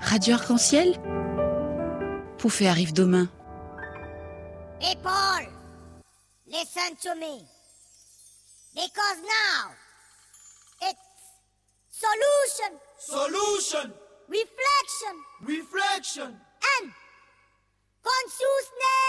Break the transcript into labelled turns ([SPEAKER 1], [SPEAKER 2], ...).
[SPEAKER 1] Radio Arc-en-Ciel? Pouffe arrive demain.
[SPEAKER 2] Hey Paul, listen to me. Because now, it's solution, reflection,
[SPEAKER 3] and
[SPEAKER 2] consciousness.